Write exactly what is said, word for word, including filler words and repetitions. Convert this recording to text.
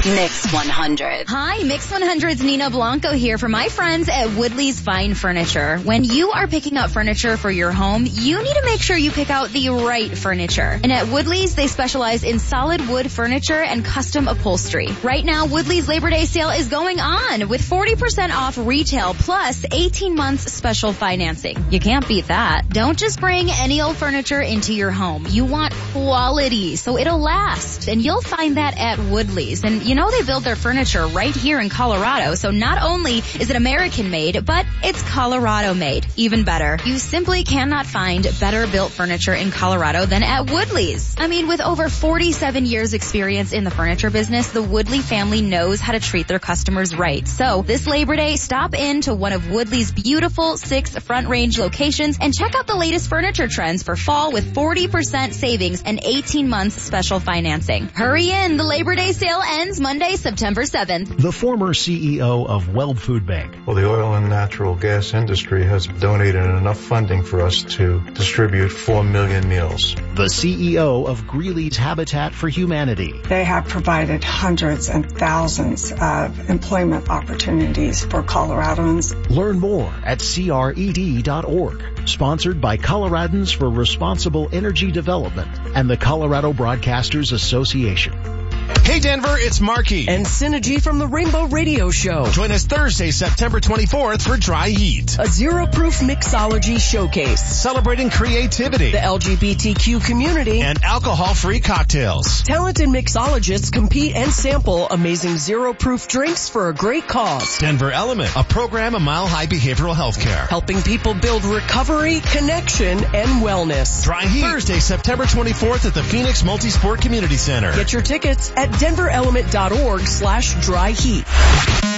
Mix one hundred. Hi, Mix one hundred's Nina Blanco here for my friends at Woodley's Fine Furniture. When you are picking up furniture for your home, you need to make sure you pick out the right furniture. And at Woodley's, they specialize in solid wood furniture and custom upholstery. Right now, Woodley's Labor Day sale is going on with forty percent off retail plus eighteen months special financing. You can't beat that. Don't just bring any old furniture into your home. You want quality, so it'll last. And you'll find that at Woodley's. And you know they build their furniture right here in Colorado, so not only is it American made, but it's Colorado made. Even better. You simply cannot find better built furniture in Colorado than at Woodley's. I mean, with over forty-seven years experience in the furniture business, the Woodley family knows how to treat their customers right. So this Labor Day, stop in to one of Woodley's beautiful six Front Range locations and check out the latest furniture trends for fall with forty percent savings and eighteen months special financing. Hurry in. The Labor Day sale ends Monday, September seventh. The former C E O of Weld Food Bank. Well, the oil and natural gas industry has donated enough funding for us to distribute four million meals. The C E O of Greeley's Habitat for Humanity. They have provided hundreds and thousands of employment opportunities for Coloradans. Learn more at C R E D dot org. Sponsored by Coloradans for Responsible Energy Development and the Colorado Broadcasters Association. Hey Denver, it's Marky and Synergy from the Rainbow Radio Show. Join us Thursday, September twenty-fourth for Dry Heat, a zero-proof mixology showcase celebrating creativity, the L G B T Q community, and alcohol-free cocktails. Talented mixologists compete and sample amazing zero-proof drinks for a great cause. Denver Element, a program of Mile High Behavioral Health Care, helping people build recovery, connection, and wellness. Dry Heat, Thursday, September twenty-fourth at the Phoenix Multisport Community Center. Get your tickets at denver element dot org slash dry heat.